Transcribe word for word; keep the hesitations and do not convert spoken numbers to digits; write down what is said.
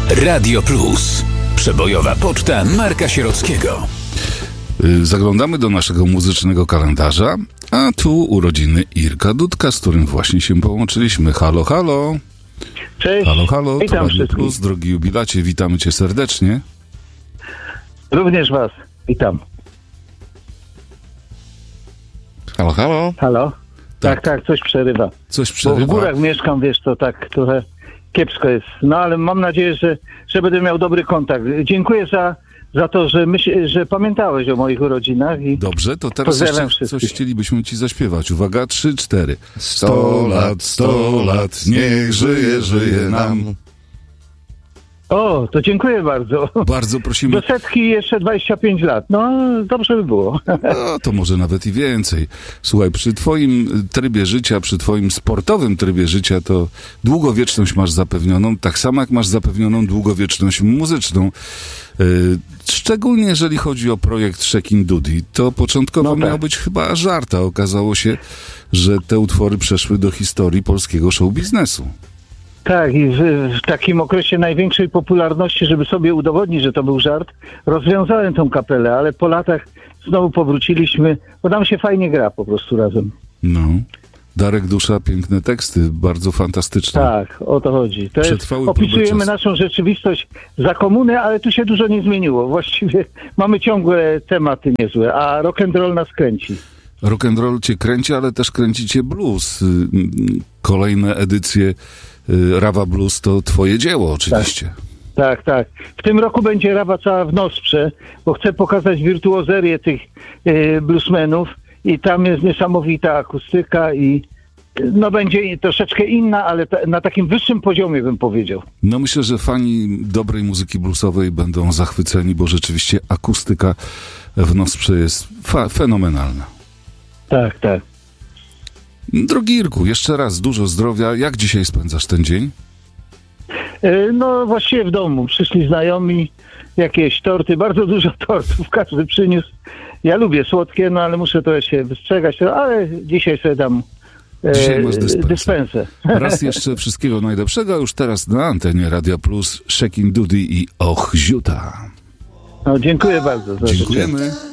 Radio Plus. Przebojowa poczta Marka Sierockiego. Zaglądamy do naszego muzycznego kalendarza, a tu urodziny Irka Dudka, z którym właśnie się połączyliśmy. Halo, halo. Cześć. Halo, halo. Witam to Radio wszystkich. Plus, drogi jubilacie, witamy cię serdecznie. Również was. Witam. Halo, halo. Halo? Tak. Tak, tak, coś przerywa. Coś Bo przerywa. w górach mieszkam, wiesz, to tak trochę kiepsko jest. No ale mam nadzieję, że, że będę miał dobry kontakt. Dziękuję za, za to, że, myśl, że pamiętałeś o moich urodzinach. I Dobrze, to teraz pozdrawiam jeszcze coś wszystkich. chcielibyśmy ci zaśpiewać. Uwaga, trzy, cztery. Sto lat, sto lat, niech żyje, żyje nam. O, to dziękuję bardzo. Bardzo prosimy. Do setki jeszcze dwadzieścia pięć lat. No, dobrze by było. No, to może nawet i więcej. Słuchaj, przy twoim trybie życia, przy twoim sportowym trybie życia, to długowieczność masz zapewnioną, tak samo jak masz zapewnioną długowieczność muzyczną. Yy, szczególnie jeżeli chodzi o projekt Shakin' Dudy. To początkowo No tak. miał być chyba żart, a okazało się, że te utwory przeszły do historii polskiego show biznesu. Tak, i w, w takim okresie największej popularności, żeby sobie udowodnić, że to był żart, rozwiązałem tą kapelę, ale po latach znowu powróciliśmy, bo nam się fajnie gra po prostu razem. No. Darek Dusza, piękne teksty, bardzo fantastyczne. Tak, o to chodzi. To jest, Przetrwały próbę opisujemy czasu. naszą rzeczywistość za komunę, ale tu się dużo nie zmieniło. Właściwie mamy ciągłe tematy niezłe, a rock and roll nas kręci. Rock'n'roll cię kręci, ale też kręci cię blues. Y, y, Kolejne edycje y, Rawa Blues to twoje dzieło oczywiście. Tak, tak. W tym roku będzie Rawa cała w Nosprze, bo chcę pokazać wirtuozerię tych y, bluesmenów i tam jest niesamowita akustyka i y, no będzie troszeczkę inna, ale ta, na takim wyższym poziomie bym powiedział. No myślę, że fani dobrej muzyki bluesowej będą zachwyceni, bo rzeczywiście akustyka w Nosprze jest fa- fenomenalna. Tak, tak. Drogi Irku, jeszcze raz dużo zdrowia. Jak dzisiaj spędzasz ten dzień? Y, no właściwie w domu. Przyszli znajomi, jakieś torty, bardzo dużo tortów każdy przyniósł. Ja lubię słodkie, no ale muszę trochę się wystrzegać, ale dzisiaj sobie dam e, Dzisiaj masz dyspensę. dyspensę. Raz jeszcze wszystkiego najlepszego. Już teraz na antenie Radia Plus Shakin' Dudy i Och Ziuta. No, dziękuję bardzo za życzenie. Dziękujemy.